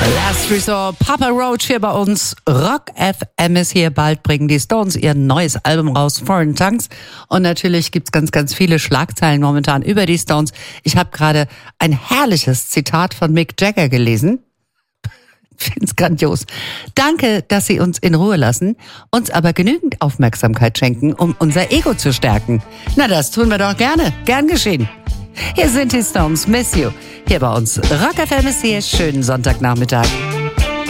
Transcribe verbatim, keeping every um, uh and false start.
Last Resort, Papa Roach hier bei uns. Rock F M ist hier. Bald bringen die Stones ihr neues Album raus, Foreign Tongues. Und natürlich gibt's ganz, ganz viele Schlagzeilen momentan über die Stones. Ich habe gerade ein herrliches Zitat von Mick Jagger gelesen. Ich finde es grandios. Danke, dass Sie uns in Ruhe lassen, uns aber genügend Aufmerksamkeit schenken, um unser Ego zu stärken. Na, das tun wir doch gerne. Gern geschehen. Hier sind die Stones, Miss You. Hier bei uns. Rock F M ist hier. Schönen Sonntagnachmittag.